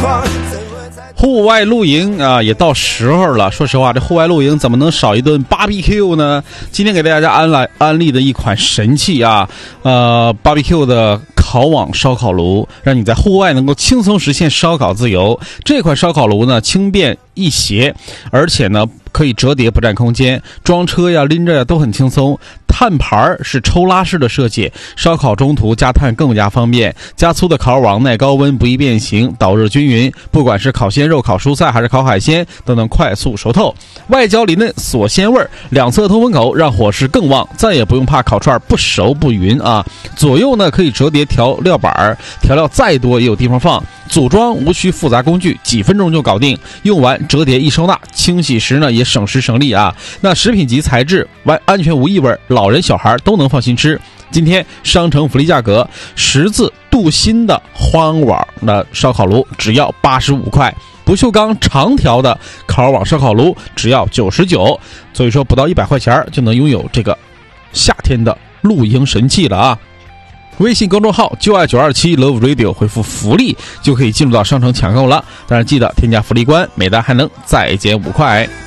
户外露营啊，也到时候了。说实话，这户外露营怎么能少一顿 BBQ 呢？今天给大家安利的一款神器啊，BBQ 的烤网烧烤炉，让你在户外能够轻松实现烧烤自由。这款烧烤炉呢，轻便易携，而且呢可以折叠不占空间，装车呀拎着呀都很轻松。碳盘是抽拉式的设计，烧烤中途加炭更加方便。加粗的烤网耐高温，不易变形，导热均匀，不管是烤鲜肉、烤蔬菜还是烤海鲜都能快速熟透。外焦里嫩，锁鲜味，两侧通风口让火势更旺，再也不用怕烤串不熟不匀啊。左右呢可以折叠调料板，调料再多也有地方放。组装无需复杂工具，几分钟就搞定。用完折叠一收纳，清洗时呢也省时省力啊。那食品级材质，安全无异味，老人小孩都能放心吃。今天商城福利价格，10字镀锌的荒网的烧烤炉只要85块，不锈钢长条的烤网烧烤炉只要99，所以说不到100块钱就能拥有这个夏天的露营神器了啊。微信公众号就爱927 Love Radio 回复福利就可以进入到商城抢购了，当然记得添加福利官，每单还能再减5块。